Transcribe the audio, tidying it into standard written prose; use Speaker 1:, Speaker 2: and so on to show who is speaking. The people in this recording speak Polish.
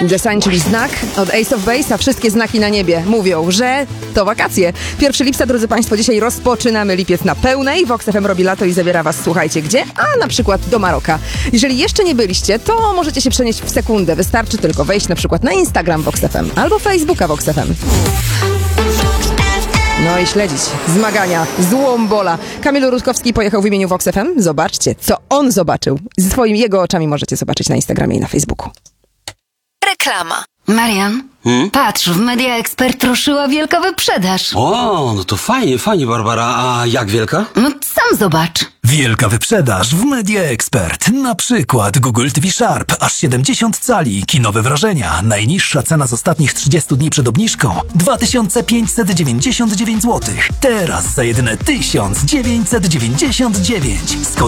Speaker 1: Design, czyli znak od Ace of Base, a wszystkie znaki na niebie mówią, że to wakacje. 1 lipca, drodzy Państwo, dzisiaj rozpoczynamy lipiec na pełnej. Vox FM robi lato i zabiera Was, słuchajcie, gdzie? A na przykład do Maroka. Jeżeli jeszcze nie byliście, to możecie się przenieść w sekundę. Wystarczy tylko wejść na przykład na Instagram Vox FM albo Facebooka Vox FM. No i śledzić zmagania z Łombola. Kamil Rutkowski pojechał w imieniu Vox FM. Zobaczcie, co on zobaczył. Jego oczami możecie zobaczyć na Instagramie i na Facebooku.
Speaker 2: Reklama.
Speaker 3: Marian, patrz, w Media Expert ruszyła wielka wyprzedaż.
Speaker 4: O, no to fajnie, Barbara. A jak wielka?
Speaker 3: No sam zobacz.
Speaker 5: Wielka wyprzedaż w Media Expert. Na przykład Google TV Sharp, aż 70 cali, kinowe wrażenia. Najniższa cena z ostatnich 30 dni przed obniżką 2599 zł. Teraz za jedyne 1999 z kodem